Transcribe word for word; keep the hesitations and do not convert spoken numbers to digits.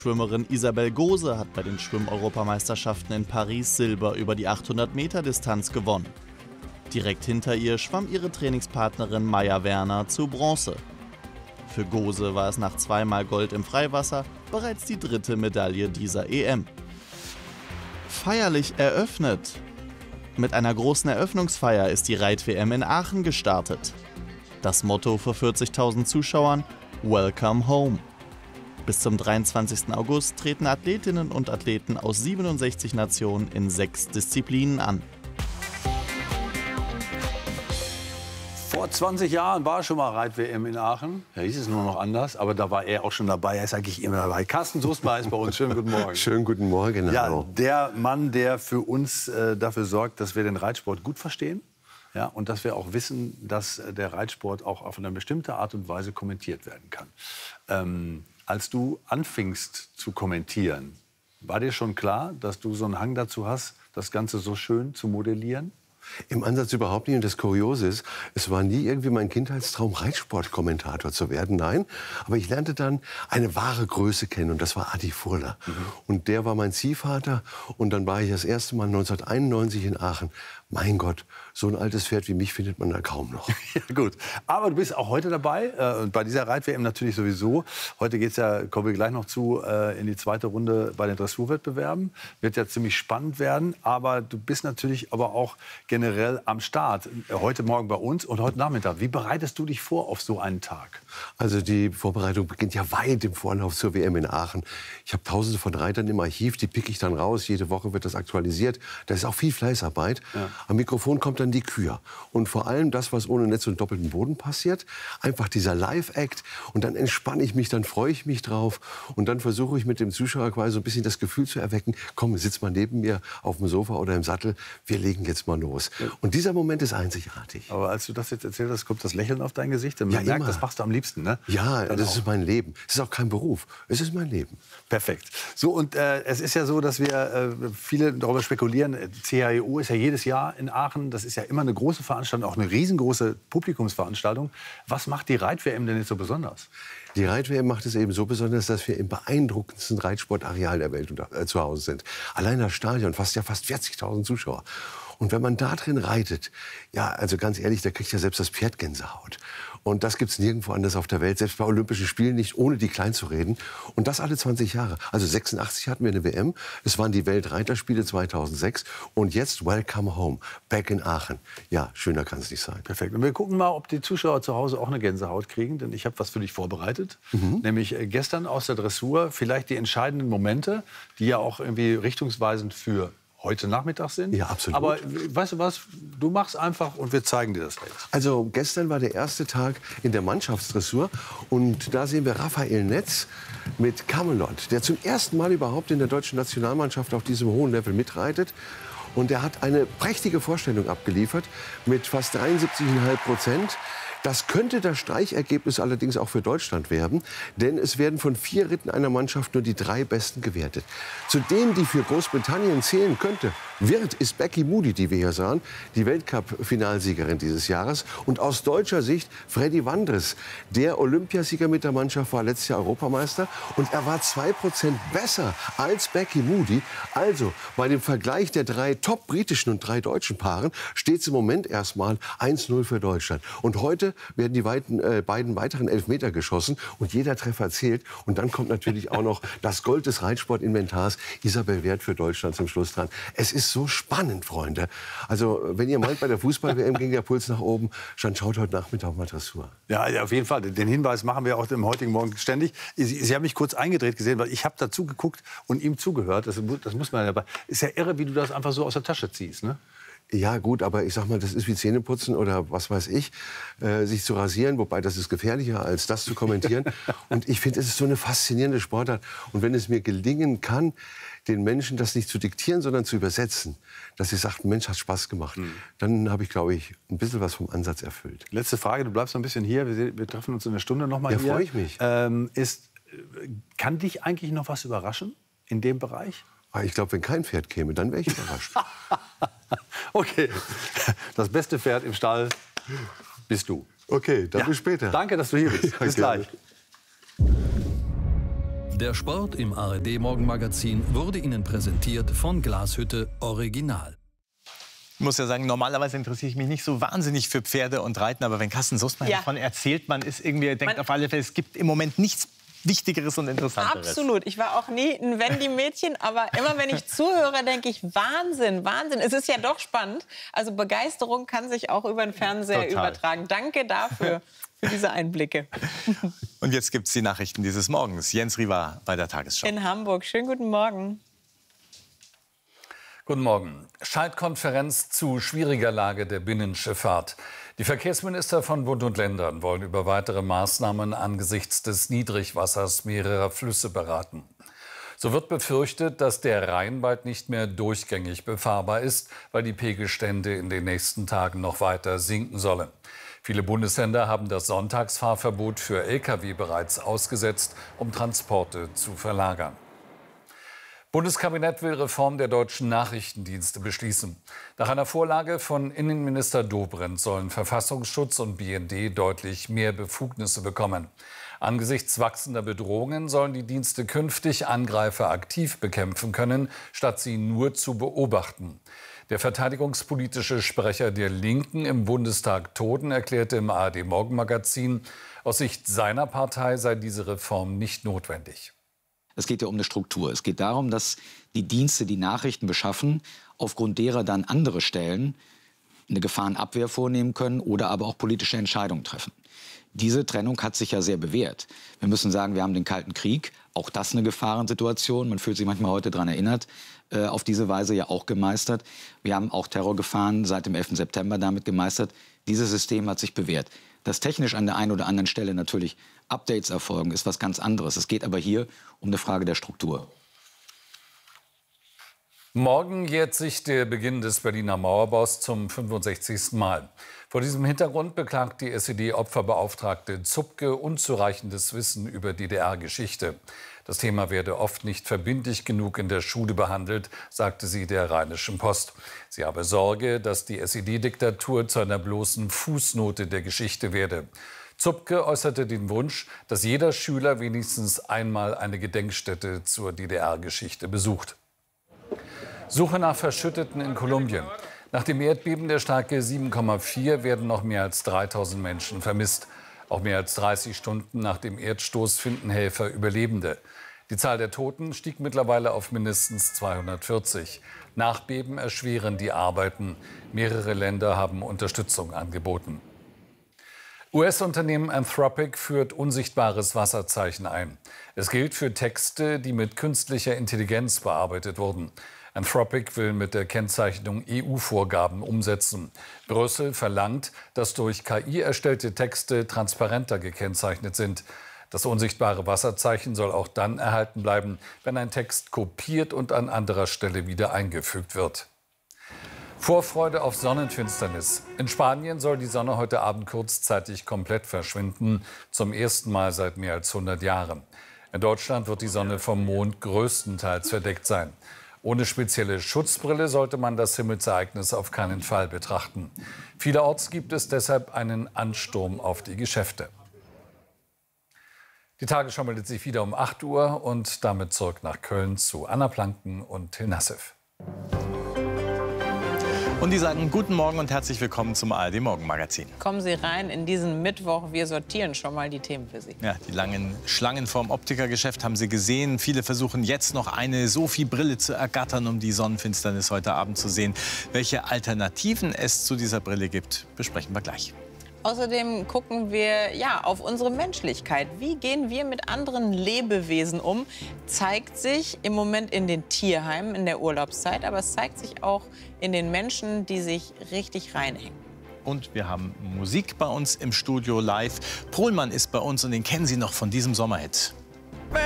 Schwimmerin Isabel Gose hat bei den Schwimm-Europameisterschaften in Paris Silber über die achthundert Meter Distanz gewonnen. Direkt hinter ihr schwamm ihre Trainingspartnerin Maja Werner zu Bronze. Für Gose war es nach zweimal Gold im Freiwasser bereits die dritte Medaille dieser E M. Feierlich eröffnet. Mit einer großen Eröffnungsfeier ist die Reit-W M in Aachen gestartet. Das Motto vor vierzigtausend Zuschauern: Welcome Home. Bis zum dreiundzwanzigsten August treten Athletinnen und Athleten aus siebenundsechzig Nationen in sechs Disziplinen an. Vor zwanzig Jahren war schon mal Reit-W M in Aachen. Da hieß es nur noch anders, aber da war er auch schon dabei. Er ist eigentlich immer dabei. Carsten Susma ist bei uns. Schönen guten Morgen. Schönen guten Morgen. Ja, der Mann, der für uns äh, dafür sorgt, dass wir den Reitsport gut verstehen. Ja, und dass wir auch wissen, dass der Reitsport auch auf eine bestimmte Art und Weise kommentiert werden kann. Ähm, als du anfingst zu kommentieren, war dir schon klar, dass du so einen Hang dazu hast, das Ganze so schön zu modellieren? Im Ansatz überhaupt nicht. Und das Kuriose ist, es war nie irgendwie mein Kindheitstraum, Reitsportkommentator zu werden. Nein, aber ich lernte dann eine wahre Größe kennen. Und das war Adi Furler. Mhm. Und der war mein Ziehvater. Und dann war ich das erste Mal neunzehnhunderteinundneunzig in Aachen. Mein Gott, so ein altes Pferd wie mich findet man da kaum noch. Ja, gut. Aber du bist auch heute dabei. Äh, bei dieser Reit-W M natürlich sowieso. Heute geht es ja, kommen wir gleich noch zu, äh, in die zweite Runde bei den Dressurwettbewerben. Wird ja ziemlich spannend werden. Aber du bist natürlich aber auch generell am Start. Heute Morgen bei uns und heute Nachmittag. Wie bereitest du dich vor auf so einen Tag? Also die Vorbereitung beginnt ja weit im Vorlauf zur W M in Aachen. Ich habe tausende von Reitern im Archiv, die picke ich dann raus. Jede Woche wird das aktualisiert. Da ist auch viel Fleißarbeit. Ja. Am Mikrofon kommt dann die Kür. Und vor allem das, was ohne Netz und doppelten Boden passiert. Einfach dieser Live-Act. Und dann entspanne ich mich, dann freue ich mich drauf. Und dann versuche ich mit dem Zuschauer quasi so ein bisschen das Gefühl zu erwecken, komm, sitz mal neben mir auf dem Sofa oder im Sattel. Wir legen jetzt mal los. Ja. Und dieser Moment ist einzigartig. Aber als du das jetzt erzählt hast, kommt das Lächeln auf dein Gesicht. Man ja, merkt, immer. Das machst du am liebsten, ne? Ja, dann das auch. ist mein Leben. Es ist auch kein Beruf. Es ist mein Leben. Perfekt. So, und äh, es ist ja so, dass wir äh, viele darüber spekulieren. C H E O ist ja jedes Jahr in Aachen. Das ist ja immer eine große Veranstaltung, auch eine riesengroße Publikumsveranstaltung. Was macht die Reit-W M denn jetzt so besonders? Die Reit-W M macht es eben so besonders, dass wir im beeindruckendsten Reitsportareal der Welt äh, zu Hause sind. Allein das Stadion fasst ja fast vierzigtausend Zuschauer. Und wenn man da drin reitet, ja, also ganz ehrlich, da kriegt ja selbst das Pferd Gänsehaut. Und das gibt's nirgendwo anders auf der Welt, selbst bei Olympischen Spielen nicht, ohne die klein zu reden. Und das alle zwanzig Jahre. Also sechsundachtzig hatten wir eine W M, es waren die Weltreiterspiele zweitausendsechs und jetzt Welcome Home, back in Aachen. Ja, schöner kann es nicht sein. Perfekt. Und wir gucken mal, ob die Zuschauer zu Hause auch eine Gänsehaut kriegen, denn ich habe was für dich vorbereitet. Mhm. Nämlich äh, gestern aus der Dressur vielleicht die entscheidenden Momente, die ja auch irgendwie richtungsweisend für heute Nachmittag sind. Ja, absolut. Aber weißt du was, du machst einfach und wir zeigen dir das jetzt. Also gestern war der erste Tag in der Mannschaftsdressur und da sehen wir Raphael Netz mit Camelot, der zum ersten Mal überhaupt in der deutschen Nationalmannschaft auf diesem hohen Level mitreitet. Und er hat eine prächtige Vorstellung abgeliefert mit fast dreiundsiebzig Komma fünf Prozent. Das könnte das Streichergebnis allerdings auch für Deutschland werden, denn es werden von vier Ritten einer Mannschaft nur die drei Besten gewertet. Zu denen, die für Großbritannien zählen könnte, wird, ist Becky Moody, die wir hier sahen, die Weltcup-Finalsiegerin dieses Jahres. Und aus deutscher Sicht Freddy Wandres, der Olympiasieger mit der Mannschaft, war letztes Jahr Europameister. Und er war zwei Prozent besser als Becky Moody. Also bei dem Vergleich der drei top-britischen und drei deutschen Paaren steht es im Moment erstmal eins null für Deutschland. Und heute werden die weiten, äh, beiden weiteren Elfmeter geschossen und jeder Treffer zählt. Und dann kommt natürlich auch noch das Gold des Reitsportinventars, Isabel Wert für Deutschland zum Schluss dran. Es ist so spannend, Freunde. Also wenn ihr meint, bei der Fußball-W M ging der Puls nach oben, dann schaut heute Nachmittag mal Dressur. Ja, auf jeden Fall. Den Hinweis machen wir auch im heutigen Morgen ständig. Sie, Sie haben mich kurz eingedreht gesehen, weil ich habe dazu geguckt und ihm zugehört. Das, das muss man ja. Ist ja irre, wie du das einfach so aus der Tasche ziehst, ne? Ja gut, aber ich sag mal, das ist wie Zähneputzen oder was weiß ich, äh, sich zu rasieren, wobei das ist gefährlicher, als das zu kommentieren. Und ich finde, es ist so eine faszinierende Sportart. Und wenn es mir gelingen kann, den Menschen das nicht zu diktieren, sondern zu übersetzen, dass sie sagt, Mensch, hat Spaß gemacht, mhm. dann habe ich, glaube ich, ein bisschen was vom Ansatz erfüllt. Letzte Frage, du bleibst noch ein bisschen hier, wir, wir treffen uns in einer Stunde noch mal ja, hier. Ja, freue ich mich. Ähm, ist, kann dich eigentlich noch was überraschen in dem Bereich? Ich glaube, wenn kein Pferd käme, dann wäre ich überrascht. Okay, das beste Pferd im Stall bist du. Okay, dann ja. bis später. Danke, dass du hier bist. Bis gleich. Der Sport im A R D-Morgenmagazin wurde Ihnen präsentiert von Glashütte Original. Ich muss ja sagen, normalerweise interessiere ich mich nicht so wahnsinnig für Pferde und Reiten. Aber wenn Carsten Sussmann ja. davon erzählt, man ist irgendwie, denkt man auf alle Fälle, es gibt im Moment nichts Wichtigeres und Interessanteres. Absolut. Ich war auch nie ein Wendy-Mädchen, aber immer wenn ich zuhöre, denke ich, Wahnsinn, Wahnsinn. Es ist ja doch spannend. Also Begeisterung kann sich auch über den Fernseher Total. übertragen. Danke dafür, für diese Einblicke. Und jetzt gibt es die Nachrichten dieses Morgens. Jens Riva bei der Tagesschau. In Hamburg. Schönen guten Morgen. Guten Morgen. Schaltkonferenz zu schwieriger Lage der Binnenschifffahrt. Die Verkehrsminister von Bund und Ländern wollen über weitere Maßnahmen angesichts des Niedrigwassers mehrerer Flüsse beraten. So wird befürchtet, dass der Rhein bald nicht mehr durchgängig befahrbar ist, weil die Pegelstände in den nächsten Tagen noch weiter sinken sollen. Viele Bundesländer haben das Sonntagsfahrverbot für L K W bereits ausgesetzt, um Transporte zu verlagern. Bundeskabinett will Reform der deutschen Nachrichtendienste beschließen. Nach einer Vorlage von Innenminister Dobrindt sollen Verfassungsschutz und B N D deutlich mehr Befugnisse bekommen. Angesichts wachsender Bedrohungen sollen die Dienste künftig Angreifer aktiv bekämpfen können, statt sie nur zu beobachten. Der verteidigungspolitische Sprecher der Linken im Bundestag, Toden, erklärte im A R D-Morgenmagazin, aus Sicht seiner Partei sei diese Reform nicht notwendig. Es geht ja um eine Struktur. Es geht darum, dass die Dienste, die Nachrichten beschaffen, aufgrund derer dann andere Stellen eine Gefahrenabwehr vornehmen können oder aber auch politische Entscheidungen treffen. Diese Trennung hat sich ja sehr bewährt. Wir müssen sagen, wir haben den Kalten Krieg, auch das eine Gefahrensituation. Man fühlt sich manchmal heute daran erinnert, äh, auf diese Weise ja auch gemeistert. Wir haben auch Terrorgefahren seit dem elften September damit gemeistert. Dieses System hat sich bewährt. Dass technisch an der einen oder anderen Stelle natürlich Updates erfolgen, ist was ganz anderes. Es geht aber hier um eine Frage der Struktur. Morgen jährt sich der Beginn des Berliner Mauerbaus zum fünfundsechzigsten Mal. Vor diesem Hintergrund beklagt die S E D-Opferbeauftragte Zupke unzureichendes Wissen über D D R-Geschichte. Das Thema werde oft nicht verbindlich genug in der Schule behandelt, sagte sie der Rheinischen Post. Sie habe Sorge, dass die S E D-Diktatur zu einer bloßen Fußnote der Geschichte werde. Zupke äußerte den Wunsch, dass jeder Schüler wenigstens einmal eine Gedenkstätte zur D D R-Geschichte besucht. Suche nach Verschütteten in Kolumbien. Nach dem Erdbeben der Stärke sieben Komma vier werden noch mehr als dreitausend Menschen vermisst. Auch mehr als dreißig Stunden nach dem Erdstoß finden Helfer Überlebende. Die Zahl der Toten stieg mittlerweile auf mindestens zweihundertvierzig. Nachbeben erschweren die Arbeiten. Mehrere Länder haben Unterstützung angeboten. U S-Unternehmen Anthropic führt unsichtbares Wasserzeichen ein. Es gilt für Texte, die mit künstlicher Intelligenz bearbeitet wurden. Anthropic will mit der Kennzeichnung E U-Vorgaben umsetzen. Brüssel verlangt, dass durch K I erstellte Texte transparenter gekennzeichnet sind. Das unsichtbare Wasserzeichen soll auch dann erhalten bleiben, wenn ein Text kopiert und an anderer Stelle wieder eingefügt wird. Vorfreude auf Sonnenfinsternis. In Spanien soll die Sonne heute Abend kurzzeitig komplett verschwinden, zum ersten Mal seit mehr als hundert Jahren. In Deutschland wird die Sonne vom Mond größtenteils verdeckt sein. Ohne spezielle Schutzbrille sollte man das Himmelsereignis auf keinen Fall betrachten. Vielerorts gibt es deshalb einen Ansturm auf die Geschäfte. Die Tagesschau meldet sich wieder um acht Uhr und damit zurück nach Köln zu Anna Planken und Till Nassif. Und die sagen guten Morgen und herzlich willkommen zum A R D-Morgenmagazin. Kommen Sie rein in diesen Mittwoch. Wir sortieren schon mal die Themen für Sie. Ja, die langen Schlangen vorm Optikergeschäft haben Sie gesehen. Viele versuchen jetzt noch eine Sophie-Brille zu ergattern, um die Sonnenfinsternis heute Abend zu sehen. Welche Alternativen es zu dieser Brille gibt, besprechen wir gleich. Außerdem gucken wir ja, auf unsere Menschlichkeit. Wie gehen wir mit anderen Lebewesen um? Zeigt sich im Moment in den Tierheimen in der Urlaubszeit, aber es zeigt sich auch in den Menschen, die sich richtig reinhängen. Und wir haben Musik bei uns im Studio live. Pohlmann ist bei uns und den kennen Sie noch von diesem Sommerhit.